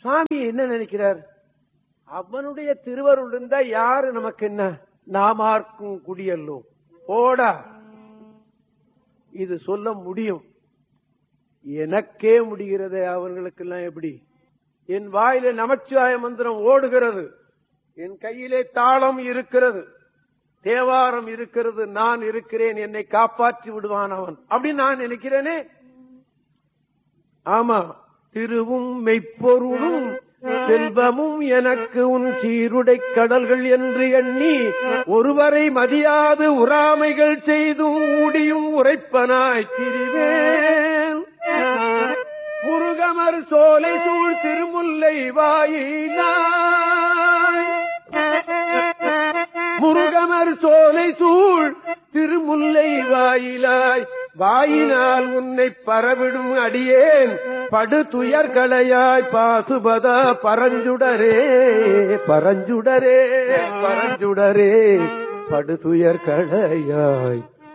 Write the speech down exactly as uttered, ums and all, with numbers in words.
சுவாமி என்ன நினைக்கிறார்? அவனுடைய திருவருள் இருந்தா யாரு நமக்கு என்ன? நாமார்க்கும் குடியல்லோ போடா. இது சொல்ல முடியும், எனக்கே முடிகிறது, அவர்களுக்கு எல்லாம் எப்படி? என் வாயில நமச்சிவாய மந்திரம் ஓடுகிறது, என் கையிலே தாளம் இருக்கிறது, தேவாரம் இருக்கிறது, நான் இருக்கிறேன், என்னை காப்பாற்றி விடுவான் அவன் அப்படின்னு நான் நினைக்கிறேனே. ஆமா, திருவும் மெய்ப்பொருளும் செல்வமும் எனக்கு உன் சீருடை கடல்கள் என்று எண்ணி ஒருவரை மதியாது உறாமைகள் செய்தும் ஊடியும் உரைப்பனாய் திரிவேன். முருகமர் சோலை சூழ் திருமுல்லை வாயிலாய், முருகமர் சோலை சூழ் திருமுல்லை வாயிலாய், வாயினால் உன்னை பரவிடும் அடியேன் படு துயர்களையாய் பாசுபத பரஞ்சுடரே பரஞ்சுடரே பரஞ்சுடரே படு துயர்களையாய்